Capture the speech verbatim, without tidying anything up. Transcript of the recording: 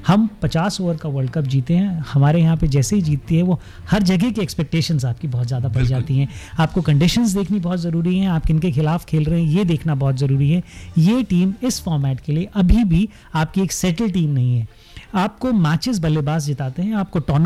हम पचास ओवर का वर्ल्ड कप जीते हैं, हमारे यहाँ पे जैसे ही जीतती है वो हर जगह की एक्सपेक्टेशंस आपकी बहुत ज़्यादा बढ़ जाती हैं। आपको कंडीशंस देखनी बहुत ज़रूरी हैं, आप किनके खिलाफ खेल रहे हैं ये देखना बहुत ज़रूरी है। ये टीम इस फॉर्मेट के लिए अभी भी आपकी एक सेटल टीम नहीं है। आपको मैचेस बल्लेबाज जिताते हैं, आपको टूर्नामेंट